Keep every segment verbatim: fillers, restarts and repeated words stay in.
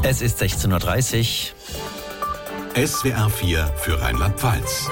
Es ist sechzehn Uhr dreißig. S W R vier für Rheinland-Pfalz.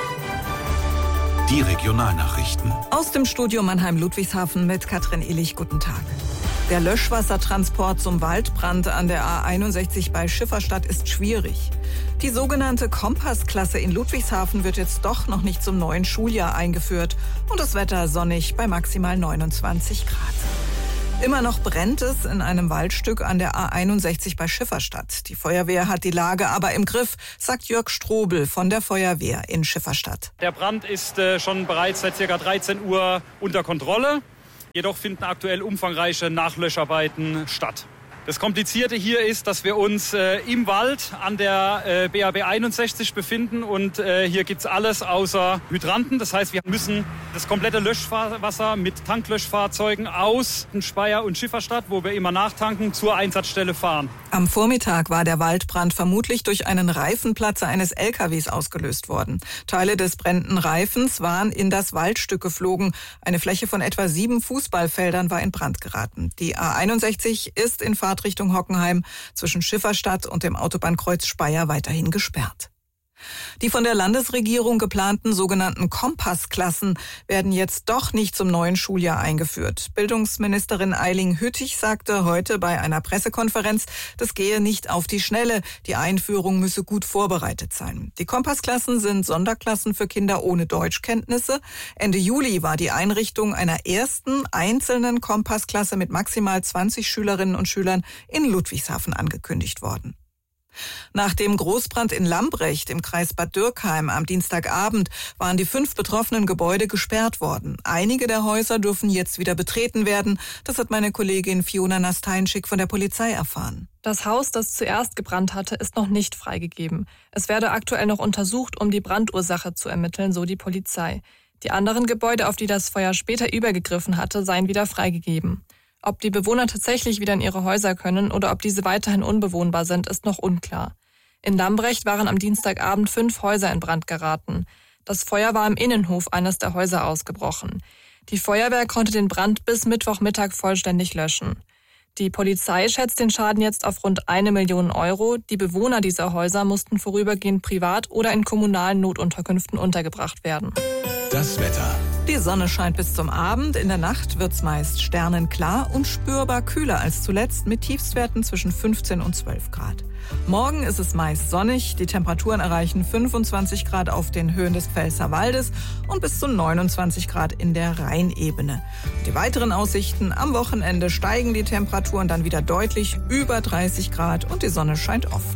Die Regionalnachrichten. Aus dem Studio Mannheim-Ludwigshafen mit Katrin Illich. Guten Tag. Der Löschwassertransport zum Waldbrand an der A einundsechzig bei Schifferstadt ist schwierig. Die sogenannte Kompassklasse in Ludwigshafen wird jetzt doch noch nicht zum neuen Schuljahr eingeführt. Und das Wetter sonnig bei maximal neunundzwanzig Grad. Immer noch brennt es in einem Waldstück an der A einundsechzig bei Schifferstadt. Die Feuerwehr hat die Lage aber im Griff, sagt Jörg Strobel von der Feuerwehr in Schifferstadt. Der Brand ist äh, schon bereits seit ca. dreizehn Uhr unter Kontrolle. Jedoch finden aktuell umfangreiche Nachlöscharbeiten statt. Das Komplizierte hier ist, dass wir uns äh, im Wald an der äh, B A B einundsechzig befinden und äh, hier gibt's alles außer Hydranten. Das heißt, wir müssen das komplette Löschwasser mit Tanklöschfahrzeugen aus Speyer und Schifferstadt, wo wir immer nachtanken, zur Einsatzstelle fahren. Am Vormittag war der Waldbrand vermutlich durch einen Reifenplatzer eines L K Ws ausgelöst worden. Teile des brennenden Reifens waren in das Waldstück geflogen. Eine Fläche von etwa sieben Fußballfeldern war in Brand geraten. Die A einundsechzig ist in Richtung Hockenheim zwischen Schifferstadt und dem Autobahnkreuz Speyer weiterhin gesperrt. Die von der Landesregierung geplanten sogenannten Kompassklassen werden jetzt doch nicht zum neuen Schuljahr eingeführt. Bildungsministerin Eiling Hüttich sagte heute bei einer Pressekonferenz, das gehe nicht auf die Schnelle. Die Einführung müsse gut vorbereitet sein. Die Kompassklassen sind Sonderklassen für Kinder ohne Deutschkenntnisse. Ende Juli war die Einrichtung einer ersten einzelnen Kompassklasse mit maximal zwanzig Schülerinnen und Schülern in Ludwigshafen angekündigt worden. Nach dem Großbrand in Lambrecht im Kreis Bad Dürkheim am Dienstagabend waren die fünf betroffenen Gebäude gesperrt worden. Einige der Häuser dürfen jetzt wieder betreten werden. Das hat meine Kollegin Fiona Nasteinschik von der Polizei erfahren. Das Haus, das zuerst gebrannt hatte, ist noch nicht freigegeben. Es werde aktuell noch untersucht, um die Brandursache zu ermitteln, so die Polizei. Die anderen Gebäude, auf die das Feuer später übergegriffen hatte, seien wieder freigegeben. Ob die Bewohner tatsächlich wieder in ihre Häuser können oder ob diese weiterhin unbewohnbar sind, ist noch unklar. In Lambrecht waren am Dienstagabend fünf Häuser in Brand geraten. Das Feuer war im Innenhof eines der Häuser ausgebrochen. Die Feuerwehr konnte den Brand bis Mittwochmittag vollständig löschen. Die Polizei schätzt den Schaden jetzt auf rund eine Million Euro. Die Bewohner dieser Häuser mussten vorübergehend privat oder in kommunalen Notunterkünften untergebracht werden. Das Wetter. Die Sonne scheint bis zum Abend. In der Nacht wird's meist sternenklar und spürbar kühler als zuletzt mit Tiefstwerten zwischen fünfzehn und zwölf Grad. Morgen ist es meist sonnig. Die Temperaturen erreichen fünfundzwanzig Grad auf den Höhen des Pfälzerwaldes und bis zu neunundzwanzig Grad in der Rheinebene. Die weiteren Aussichten: am Wochenende steigen die Temperaturen dann wieder deutlich über dreißig Grad und die Sonne scheint oft.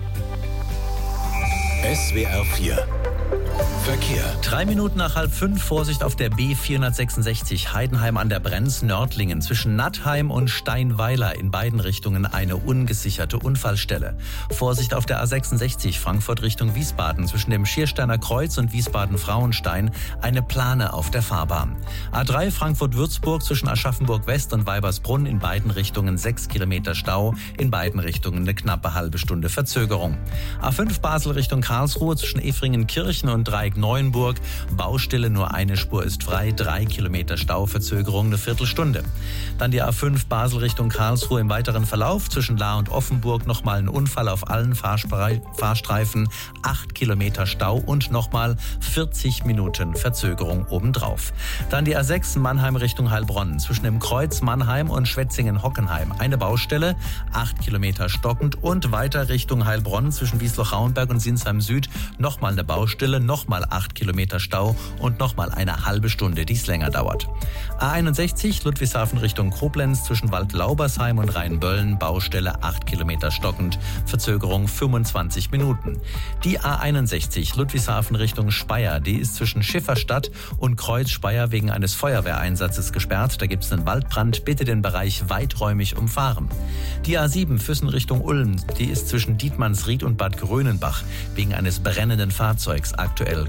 S W R vier Verkehr. Drei Minuten nach halb fünf, Vorsicht auf der B vierhundertsechsundsechzig Heidenheim an der Brenz, Nördlingen. Zwischen Nattheim und Steinweiler in beiden Richtungen eine ungesicherte Unfallstelle. Vorsicht auf der A sechsundsechzig Frankfurt Richtung Wiesbaden. Zwischen dem Schiersteiner Kreuz und Wiesbaden-Frauenstein eine Plane auf der Fahrbahn. A drei Frankfurt-Würzburg zwischen Aschaffenburg West und Weibersbrunn in beiden Richtungen sechs Kilometer Stau. In beiden Richtungen eine knappe halbe Stunde Verzögerung. A fünf Basel Richtung Karlsruhe zwischen Efringenkirchen und Dreieck Neuenburg. Baustelle, nur eine Spur ist frei. Drei Kilometer Stau, Verzögerung eine Viertelstunde. Dann die A fünf Basel Richtung Karlsruhe im weiteren Verlauf. Zwischen Lahr und Offenburg nochmal ein Unfall auf allen Fahrspre- Fahrstreifen. Acht Kilometer Stau und nochmal vierzig Minuten Verzögerung obendrauf. Dann die A sechs Mannheim Richtung Heilbronn. Zwischen dem Kreuz Mannheim und Schwetzingen-Hockenheim. Eine Baustelle, acht Kilometer stockend und weiter Richtung Heilbronn zwischen Wiesloch-Rauenberg und Sinsheim Süd. Nochmal eine Baustelle, nochmal acht Kilometer Stau und nochmal eine halbe Stunde, die es länger dauert. A einundsechzig Ludwigshafen Richtung Koblenz zwischen Waldlaubersheim und Rheinböllen. Baustelle, acht Kilometer stockend, Verzögerung fünfundzwanzig Minuten. Die A einundsechzig Ludwigshafen Richtung Speyer, die ist zwischen Schifferstadt und Kreuz Speyer wegen eines Feuerwehreinsatzes gesperrt. Da gibt es einen Waldbrand, bitte den Bereich weiträumig umfahren. Die A sieben Füssen Richtung Ulm, die ist zwischen Dietmannsried und Bad Grönenbach wegen eines brennenden Fahrzeugs aktuell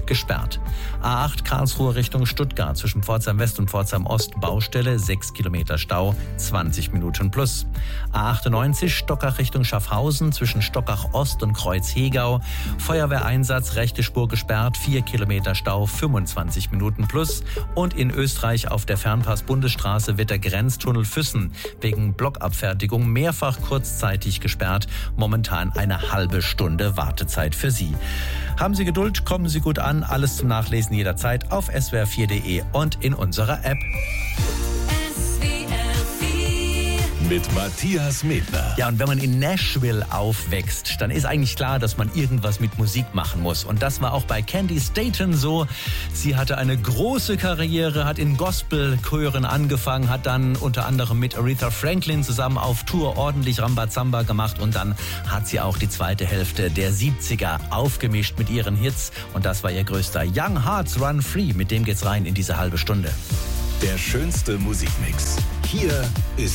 gesperrt. A acht Karlsruhe Richtung Stuttgart zwischen Pforzheim West und Pforzheim Ost Baustelle, sechs Kilometer Stau, zwanzig Minuten plus. A achtundneunzig Stockach Richtung Schaffhausen zwischen Stockach Ost und Kreuz-Hegau. Feuerwehreinsatz, rechte Spur gesperrt, vier Kilometer Stau, fünfundzwanzig Minuten plus. Und in Österreich auf der Fernpass-Bundesstraße wird der Grenztunnel Füssen wegen Blockabfertigung mehrfach kurzzeitig gesperrt. Momentan eine halbe Stunde Wartezeit für Sie. Haben Sie Geduld, kommen Sie gut an. Alles zum Nachlesen jederzeit auf S W R vier punkt de und in unserer App. Mit Matthias Medler. Ja, und wenn man in Nashville aufwächst, dann ist eigentlich klar, dass man irgendwas mit Musik machen muss. Und das war auch bei Candy Staton so. Sie hatte eine große Karriere, hat in Gospelchören angefangen, hat dann unter anderem mit Aretha Franklin zusammen auf Tour ordentlich Rambazamba gemacht. Und dann hat sie auch die zweite Hälfte der siebziger aufgemischt mit ihren Hits. Und das war ihr größter Young Hearts Run Free. Mit dem geht's rein in diese halbe Stunde. Der schönste Musikmix. Hier ist